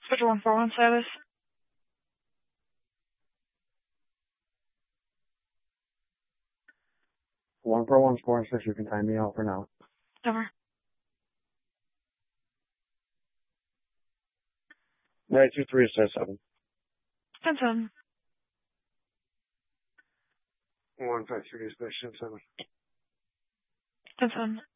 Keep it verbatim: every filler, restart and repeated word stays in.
Schedule one four one service. One four one four six, you can time me out for now. Over. Nine two three six seven. ten seven. One five three station seven. ten seven.